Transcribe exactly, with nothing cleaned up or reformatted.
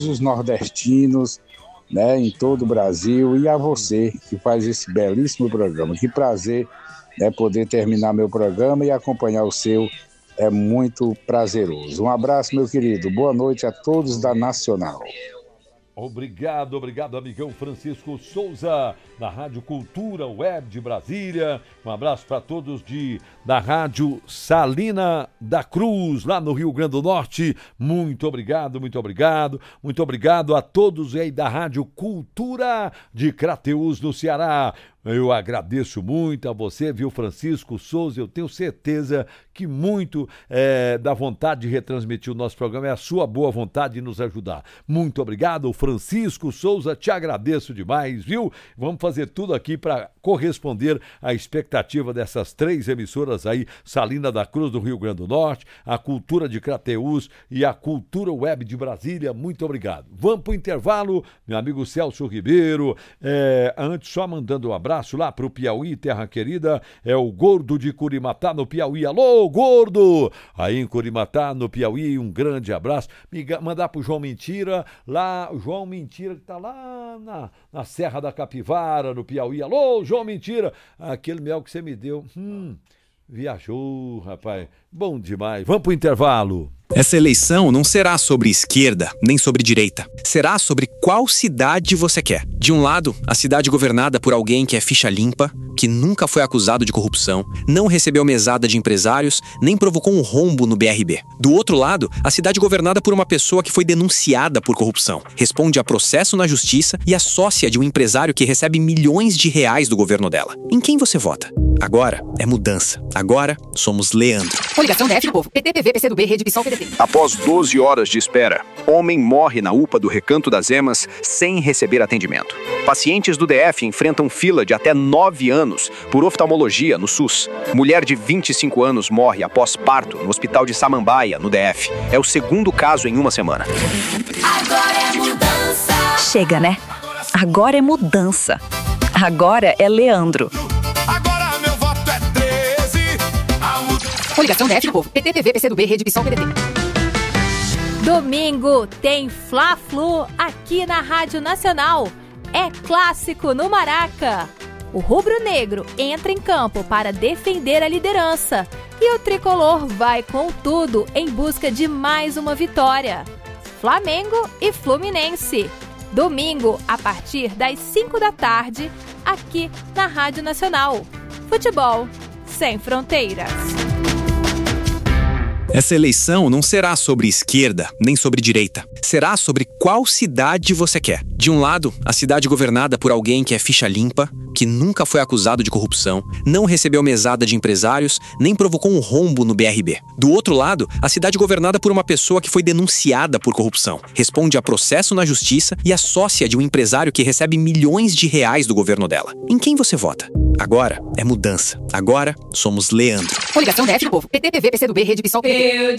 os nordestinos, né, em todo o Brasil, e a você que faz esse belíssimo programa. Que prazer, né, poder terminar meu programa e acompanhar o seu. É muito prazeroso. Um abraço, meu querido. Boa noite a todos da Nacional. Obrigado, obrigado, amigão Francisco Souza, da Rádio Cultura Web de Brasília. Um abraço para todos de, da Rádio Salina da Cruz, lá no Rio Grande do Norte. Muito obrigado, muito obrigado. Muito obrigado a todos aí da Rádio Cultura de Crateús, no Ceará. Eu agradeço muito a você, viu, Francisco Souza. Eu tenho certeza que muito é, da vontade de retransmitir o nosso programa é a sua boa vontade de nos ajudar. Muito obrigado, Francisco Souza. Te agradeço demais, viu? Vamos fazer tudo aqui para corresponder à expectativa dessas três emissoras aí, Salina da Cruz do Rio Grande do Norte, a Cultura de Crateús e a Cultura Web de Brasília. Muito obrigado. Vamos para o intervalo, meu amigo Celso Ribeiro. É, antes, só mandando um abraço. Abraço lá pro Piauí, terra querida, é o Gordo de Curimatá, no Piauí. Alô, Gordo! Aí em Curimatá, no Piauí, um grande abraço. Me mandar pro João Mentira, lá, o João Mentira que tá lá na, na Serra da Capivara, no Piauí. Alô, João Mentira! Aquele mel que você me deu, hum, viajou, rapaz. Bom demais. Vamos pro intervalo. Essa eleição não será sobre esquerda, nem sobre direita. Será sobre qual cidade você quer. De um lado, a cidade governada por alguém que é ficha limpa, que nunca foi acusado de corrupção, não recebeu mesada de empresários, nem provocou um rombo no B R B. Do outro lado, a cidade governada por uma pessoa que foi denunciada por corrupção, responde a processo na justiça e é sócia de um empresário que recebe milhões de reais do governo dela. Em quem você vota? Agora é mudança. Agora somos Leandro. Coligação D F do Povo. P T, P V, P C do B, Rede PSOL, P D T. Após doze horas de espera, homem morre na U P A do Recanto das Emas sem receber atendimento. Pacientes do D F enfrentam fila de até nove anos por oftalmologia no SUS. Mulher de vinte e cinco anos morre após parto no Hospital de Samambaia, no D F. É o segundo caso em uma semana. Agora é mudança. Chega, né? Agora é mudança. Agora é Leandro. Agora meu voto é treze. Coligação D F do Povo. P T, P V, P C do B, Rede PSOL, P D T. Domingo tem Fla-Flu aqui na Rádio Nacional. É clássico no Maraca. O rubro-negro entra em campo para defender a liderança e o tricolor vai com tudo em busca de mais uma vitória. Flamengo e Fluminense. Domingo, a partir das cinco da tarde, aqui na Rádio Nacional. Futebol sem fronteiras. Essa eleição não será sobre esquerda, nem sobre direita. Será sobre qual cidade você quer. De um lado, a cidade governada por alguém que é ficha limpa, que nunca foi acusado de corrupção, não recebeu mesada de empresários, nem provocou um rombo no B R B. Do outro lado, a cidade governada por uma pessoa que foi denunciada por corrupção, responde a processo na justiça e é sócia de um empresário que recebe milhões de reais do governo dela. Em quem você vota? Agora é mudança. Agora somos Leandro. Coligação D F do Povo. P T, P V, P C do B, Rede PSOL, P D T.